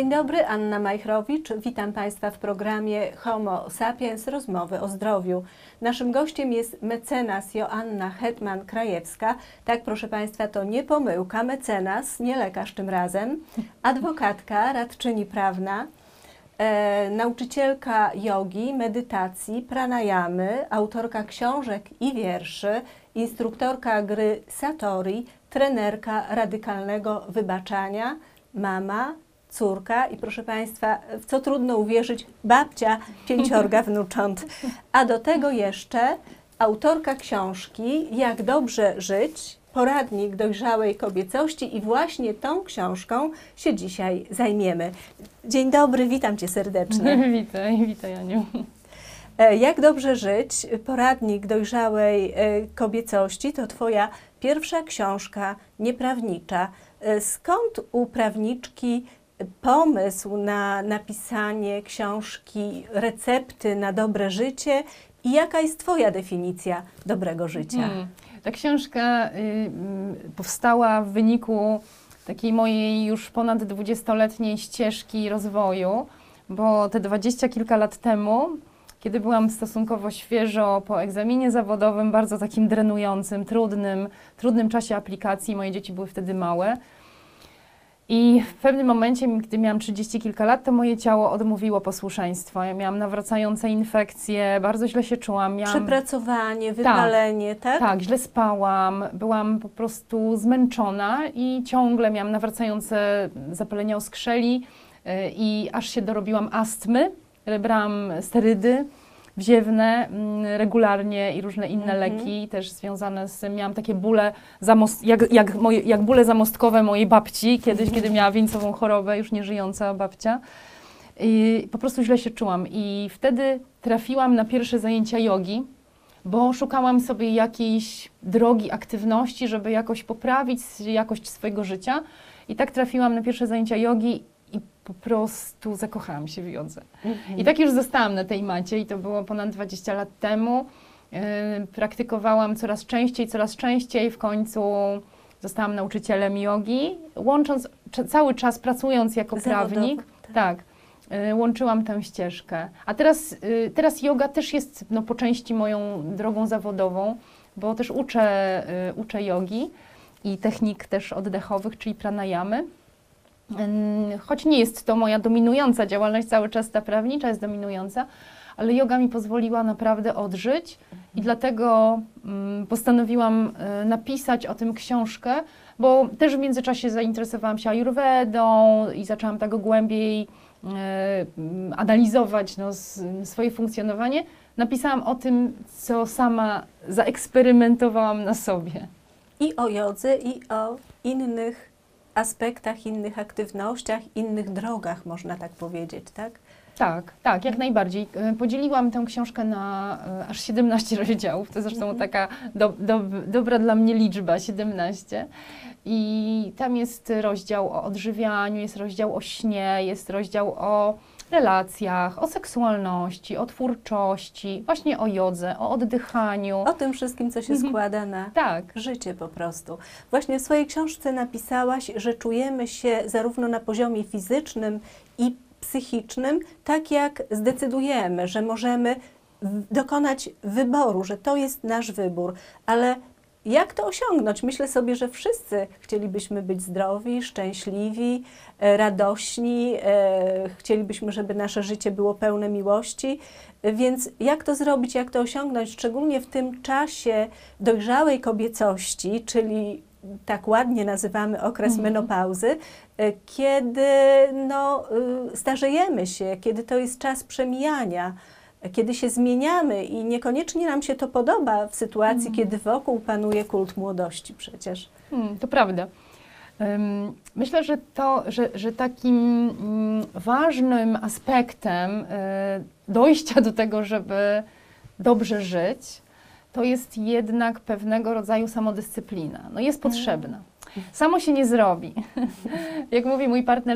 Dzień dobry, Anna Majchrowicz. Witam Państwa w programie Homo Sapiens – Rozmowy o zdrowiu. Naszym gościem jest mecenas Joanna Hetman-Krajewska. Tak, proszę Państwa, to nie pomyłka, mecenas, nie lekarz tym razem. Adwokatka, radczyni prawna, nauczycielka jogi, medytacji, pranayamy, autorka książek i wierszy, instruktorka gry Satori, trenerka radykalnego wybaczania, mama, córka i proszę Państwa, w co trudno uwierzyć, babcia 5 wnucząt. A do tego jeszcze autorka książki Jak dobrze żyć, poradnik dojrzałej kobiecości i właśnie tą książką się dzisiaj zajmiemy. Dzień dobry, witam Cię serdecznie. Witaj Aniu. Jak dobrze żyć, poradnik dojrzałej kobiecości to Twoja pierwsza książka nieprawnicza. Skąd u prawniczki pomysł na napisanie książki Recepty na dobre życie i jaka jest Twoja definicja dobrego życia? Ta książka powstała w wyniku takiej mojej już ponad 20-letniej ścieżki rozwoju, bo te 20 kilka lat temu, kiedy byłam stosunkowo świeżo po egzaminie zawodowym, bardzo takim drenującym, trudnym czasie aplikacji, moje dzieci były wtedy małe. I w pewnym momencie, gdy miałam 30 kilka lat, to moje ciało odmówiło posłuszeństwa. Ja miałam nawracające infekcje, bardzo źle się czułam. Przepracowanie, wypalenie, tak? Tak, źle spałam, byłam po prostu zmęczona i ciągle miałam nawracające zapalenia oskrzeli i aż się dorobiłam astmy. Brałam sterydy wziewne regularnie i różne inne leki też związane z... Miałam takie bóle, jak bóle zamostkowe mojej babci kiedyś, kiedy miała wieńcową chorobę, już nieżyjąca babcia. I po prostu źle się czułam. I wtedy trafiłam na pierwsze zajęcia jogi, bo szukałam sobie jakiejś drogi aktywności, żeby jakoś poprawić jakość swojego życia. I tak trafiłam na pierwsze zajęcia jogi i po prostu zakochałam się w jodze. I tak już zostałam na tej macie i to było ponad 20 lat temu. Praktykowałam coraz częściej, w końcu zostałam nauczycielem jogi, łącząc cały czas pracując jako prawnik. Tak, łączyłam tę ścieżkę. A teraz joga też jest po części moją drogą zawodową, bo też uczę jogi i technik też oddechowych, czyli pranayamy. Choć nie jest to moja dominująca działalność, cały czas ta prawnicza jest dominująca, ale joga mi pozwoliła naprawdę odżyć i dlatego postanowiłam napisać o tym książkę, bo też w międzyczasie zainteresowałam się ajurwedą i zaczęłam tak głębiej analizować swoje funkcjonowanie. Napisałam o tym, co sama zaeksperymentowałam na sobie. I o jodze, i o innych aspektach, innych aktywnościach, innych drogach, można tak powiedzieć, tak? Tak, jak najbardziej. Podzieliłam tę książkę na aż 17 rozdziałów, to zresztą taka dobra dla mnie liczba, 17. I tam jest rozdział o odżywianiu, jest rozdział o śnie, jest rozdział o relacjach, o seksualności, o twórczości, właśnie o jodze, o oddychaniu. O tym wszystkim, co się składa na życie po prostu. Właśnie w swojej książce napisałaś, że czujemy się zarówno na poziomie fizycznym i psychicznym, tak jak zdecydujemy, że możemy dokonać wyboru, że to jest nasz wybór, ale jak to osiągnąć? Myślę sobie, że wszyscy chcielibyśmy być zdrowi, szczęśliwi, radośni, chcielibyśmy, żeby nasze życie było pełne miłości, więc jak to zrobić, jak to osiągnąć, szczególnie w tym czasie dojrzałej kobiecości, czyli tak ładnie nazywamy okres menopauzy, kiedy starzejemy się, kiedy to jest czas przemijania, kiedy się zmieniamy i niekoniecznie nam się to podoba w sytuacji, kiedy wokół panuje kult młodości przecież. To prawda. Myślę, że takim ważnym aspektem dojścia do tego, żeby dobrze żyć, to jest jednak pewnego rodzaju samodyscyplina. Jest potrzebna. Samo się nie zrobi. Jak mówi mój partner,